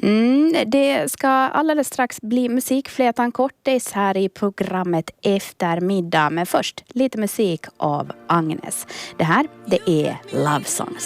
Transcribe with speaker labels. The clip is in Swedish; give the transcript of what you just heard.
Speaker 1: Det ska alldeles strax bli musikflätan kortis här i programmet Eftermiddag. Men först lite musik av Agnes. Det här, det är Love Songs.